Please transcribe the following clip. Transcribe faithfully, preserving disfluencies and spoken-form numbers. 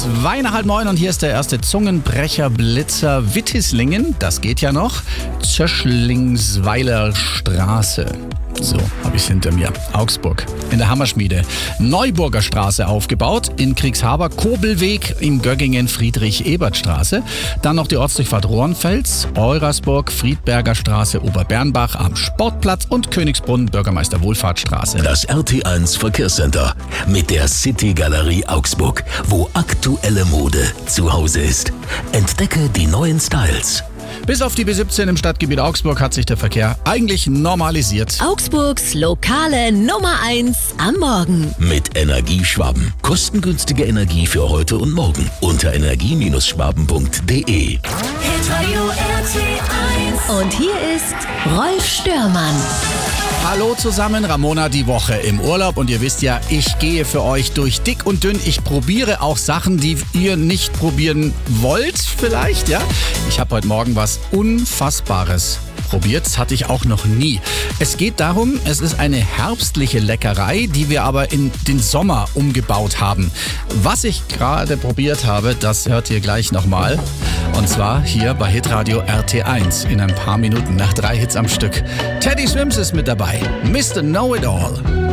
Zwei nach halb neun und hier ist der erste Zungenbrecher-Blitzer Wittislingen. Das geht ja noch. Zöschlingsweiler Straße. So, habe ich es hinter mir. Augsburg. In der Hammerschmiede. Neuburger Straße aufgebaut. In Kriegshaber Kobelweg. In Göggingen Friedrich-Ebert-Straße. Dann noch die Ortsdurchfahrt Rohrenfels. Eurasburg Friedberger Straße. Oberbernbach am Sportplatz. Und Königsbrunn Bürgermeister Wohlfahrtsstraße. Das R T eins Verkehrscenter mit der City Galerie Augsburg, wo aktuelle Mode zu Hause ist. Entdecke die neuen Styles. Bis auf die B siebzehn im Stadtgebiet Augsburg hat sich der Verkehr eigentlich normalisiert. Augsburgs lokale Nummer eins am Morgen. Mit Energieschwaben. Kostengünstige Energie für heute und morgen. Unter energie Schwaben punkt de. Und hier ist Rolf Störmann. Hallo zusammen, Ramona die Woche im Urlaub und ihr wisst ja, ich gehe für euch durch dick und dünn. Ich probiere auch Sachen, die ihr nicht probieren wollt vielleicht, ja. Ich habe heute Morgen was Unfassbares probiert, das hatte ich auch noch nie. Es geht darum, es ist eine herbstliche Leckerei, die wir aber in den Sommer umgebaut haben. Was ich gerade probiert habe, das hört ihr gleich nochmal. Und zwar hier bei Hitradio R T eins in ein paar Minuten nach drei Hits am Stück. Teddy Swims ist mit dabei. Mister Know-It-All.